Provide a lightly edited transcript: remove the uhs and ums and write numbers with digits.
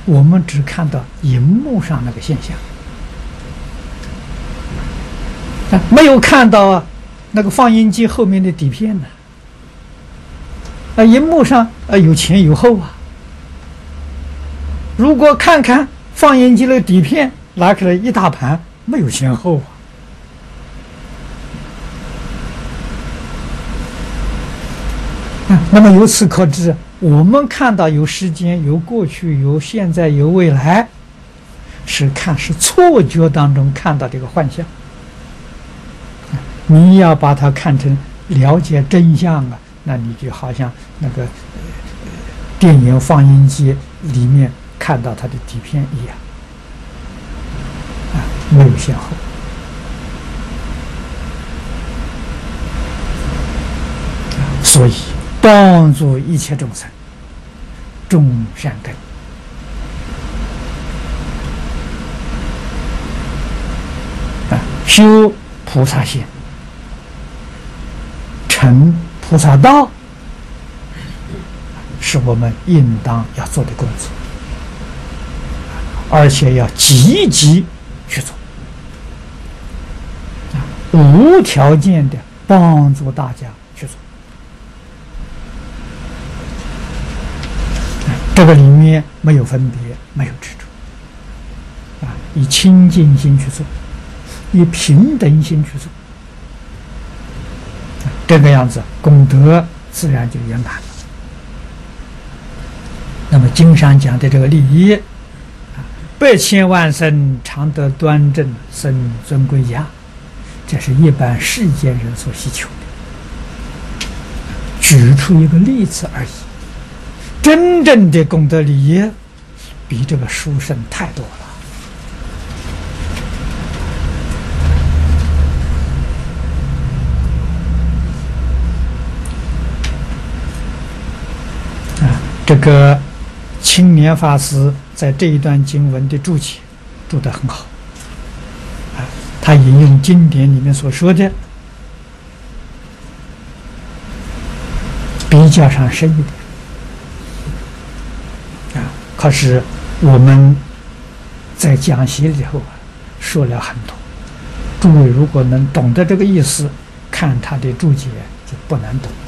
我们只看到荧幕上那个现象，没有看到那个放映机后面的底片呢。荧幕上有前有后啊。如果看看放映机的底片，拿开了一大盘，没有前后啊。那么由此可知，我们看到有时间、有过去、有现在、有未来，是错觉当中看到这个幻象。你要把它看成了解真相啊，那你就好像那个电影放映机里面看到它的底片一样啊，没有先后。所以帮助一切众生种善根修菩萨行，成菩萨道，是我们应当要做的工作，而且要积极去做，无条件的帮助大家去做。这个里面没有分别，没有执着，以清净心去做，以平等心去做，这个样子功德自然就圆满了。那么经上讲的这个利益，百千万生常得端正生尊贵家，这是一般世间人所希求的，举出一个例子而已。真正的功德利益比这个殊胜太多了。这个青年法师在这一段经文的注解注得很好，他引用经典里面所说的，比较上深一点。可是我们在讲习里头说了很多，诸位如果能懂得这个意思，看他的注解就不难懂。